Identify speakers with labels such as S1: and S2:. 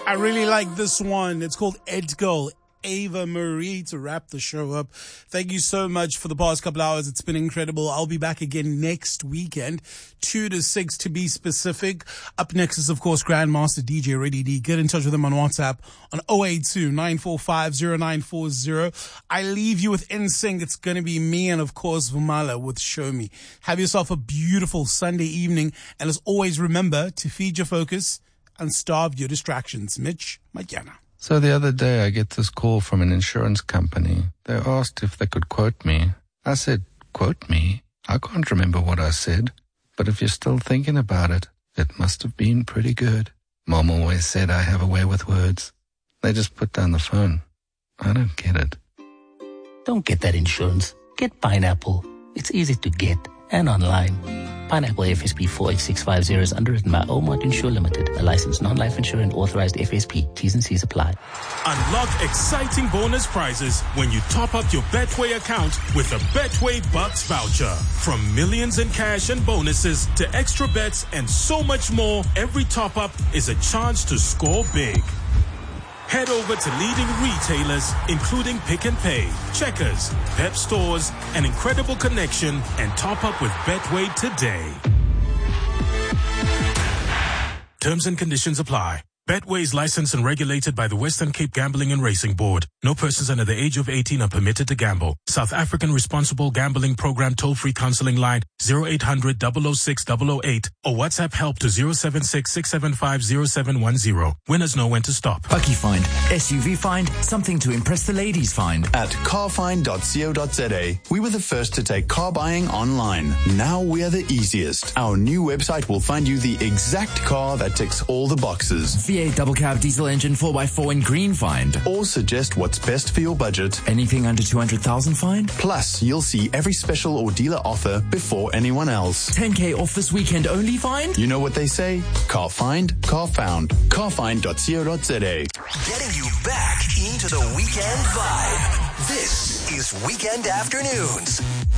S1: I really like this one. It's called Edgo. Ava Marie to wrap the show up. Thank you so much for the past couple hours. It's been incredible. I'll be back again next weekend, 2 to 6 to be specific. Up next is, of course, Grandmaster DJ Ready D. Get in touch with him on WhatsApp on 082-945-0940. I leave you with NSYNC. It's going to be me and, of course, Vumala with Show Me. Have yourself a beautiful Sunday evening. And as always, remember to feed your focus and starve your distractions. Mitch Matyana.
S2: So the other day I get this call from an insurance company. They asked if they could quote me. I said, quote me? I can't remember what I said. But if you're still thinking about it, it must have been pretty good. Mom always said I have a way with words. They just put down the phone. I don't get it.
S3: Don't get that insurance. Get Pineapple. It's easy to get and online. Pineapple FSP 48650 is underwritten by Omart Insure Limited, a licensed non-life insurer and authorized FSP. T's and C's apply.
S4: Unlock exciting bonus prizes when you top up your Betway account with a Betway Bucks voucher. From millions in cash and bonuses to extra bets and so much more, every top-up is a chance to score big. Head over to leading retailers, including Pick and Pay, Checkers, Pep Stores, and Incredible Connection, and top up with Betway today. Terms and conditions apply. Betway is licensed and regulated by the Western Cape Gambling and Racing Board. No persons under the age of 18 are permitted to gamble. South African Responsible Gambling Program toll-free counseling line 0800 006 008 or WhatsApp help to 076 675 0710. Winners know when to stop.
S5: Bucky Find, SUV Find, something to impress the ladies Find.
S6: At carfind.co.za, we were the first to take car buying online. Now we are the easiest. Our new website will find you the exact car that ticks all the boxes.
S5: V8 double cab diesel engine 4x4 in green Find.
S6: Or suggest what's best for your budget.
S5: Anything under 200,000 Find.
S6: Plus, you'll see every special or dealer offer before anyone else.
S5: 10K off this weekend only Find.
S6: You know what they say? Car find, car found. Carfind.co.za.
S7: Getting you back into the weekend vibe. This is Weekend Afternoons.